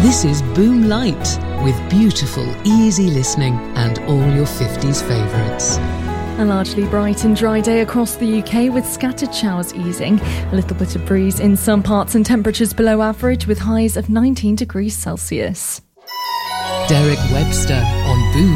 This is Boom Light, with beautiful, easy listening and all your 50s favourites. A largely bright and dry day across the UK with scattered showers easing. A little bit of breeze in some parts and temperatures below average with highs of 19 degrees Celsius. Derek Webster on Boom